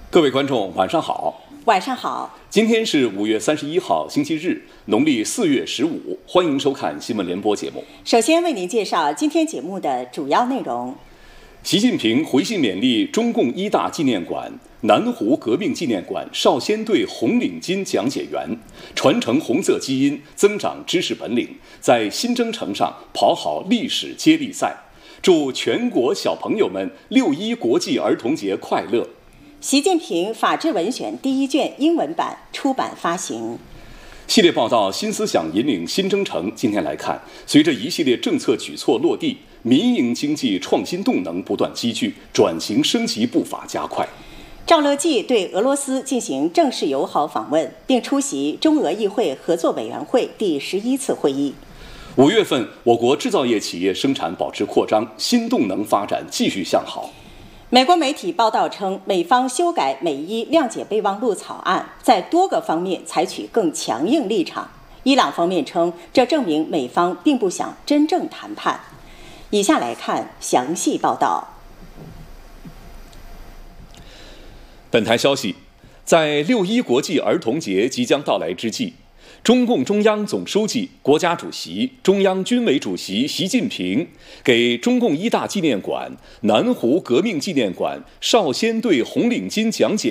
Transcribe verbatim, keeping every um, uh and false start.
各位观众，晚上好。 晚上好。 今天是五月三十一号，星期日，农历四月十五。欢迎收看新闻联播节目。 首先为您介绍今天节目的主要内容。 习近平回信勉励中共一大纪念馆、南湖革命纪念馆少先队红领巾讲解员，传承红色基因，增长知识本领，在新征程上跑好历史接力赛。祝全国小朋友们六一国际儿童节快乐。 习近平法治文选第一卷英文版出版发行。 系列报道新思想引领新征程。今天来看，随着一系列政策举措落地，民营经济创新动能不断积聚，转型升级步伐加快。 赵乐际对俄罗斯进行正式友好访问，并出席中俄议会合作委员会第十一次会议。 五月份，我国制造业企业生产保持扩张，新动能发展继续向好。 美国媒体报道称，美方修改美伊谅解备忘录草案，在多个方面采取更强硬立场。伊朗方面称，这证明美方并不想真正谈判。以下来看详细报道。 本台消息，在六一国际儿童节即将到来之际，中共中央总书记、国家主席、中央军委主席习近平给中共一大纪念馆、南湖革命纪念馆少先队红领巾讲解